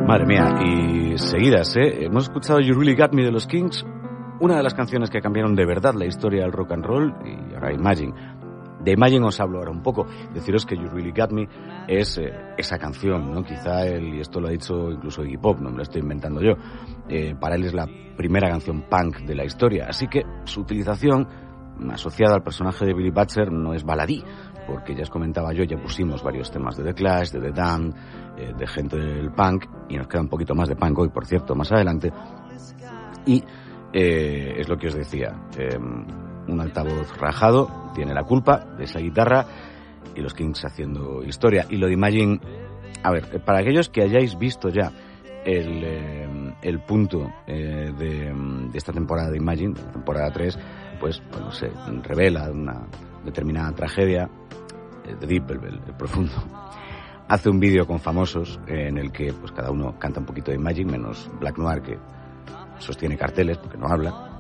Madre mía, y seguidas, ¿eh? Hemos escuchado You Really Got Me de los Kings, una de las canciones que cambiaron de verdad la historia del rock and roll, y ahora Imagine. De Imagine os hablo ahora un poco. Deciros que You Really Got Me es esa canción, ¿no? Quizá él, y esto lo ha dicho incluso Iggy Pop, no me lo estoy inventando yo, para él es la primera canción punk de la historia, así que su utilización asociada al personaje de Billy Butcher no es baladí, porque ya os comentaba yo, ya pusimos varios temas de The Clash, de The Damned, de gente del punk, y nos queda un poquito más de punk hoy, por cierto, más adelante, y es lo que os decía, un altavoz rajado tiene la culpa de esa guitarra y los Kings haciendo historia. Y lo de Imagine, a ver, para aquellos que hayáis visto ya el punto de esta temporada de Imagine, la temporada 3, pues bueno, se revela una determinada tragedia, de Deep, el profundo. Hace un vídeo con famosos en el que pues cada uno canta un poquito de Imagine, menos Black Noir, que sostiene carteles porque no habla.